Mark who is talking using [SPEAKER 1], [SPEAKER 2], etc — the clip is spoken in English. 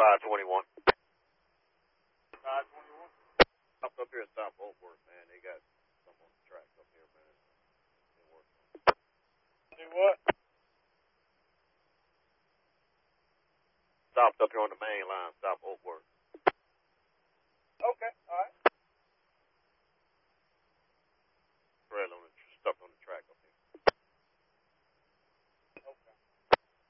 [SPEAKER 1] 521.
[SPEAKER 2] 521?
[SPEAKER 1] Up here at South Oakworth, man. They got some on the track up here, man. They're working on it.
[SPEAKER 2] Do what?
[SPEAKER 1] Stopped up here on the main line, South Oakworth.